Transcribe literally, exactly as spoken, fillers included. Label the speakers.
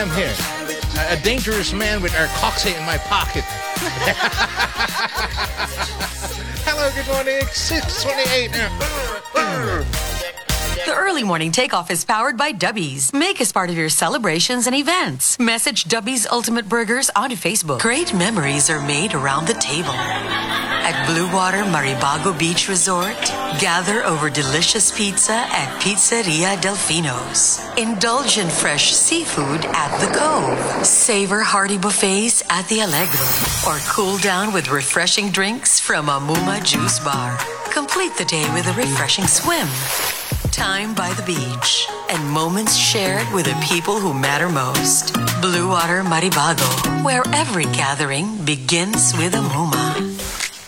Speaker 1: am here, a, a dangerous man with Arcoxy in my pocket. Hello, good morning. It's six twenty-eight now.
Speaker 2: The early morning takeoff is powered by Dubby's. Make us part of your celebrations and events. Message Dubby's Ultimate Burgers on Facebook. Great memories are made around the table. At Blue Water Maribago Beach Resort, gather over delicious pizza at Pizzeria Delfino's. Indulge in fresh seafood at The Cove. Savor hearty buffets at the Allegro. Or cool down with refreshing drinks from Amuma Juice Bar. Complete the day with a refreshing swim. Time by the beach and moments shared with the people who matter most. Blue Water Maribago, where every gathering begins with a Muma.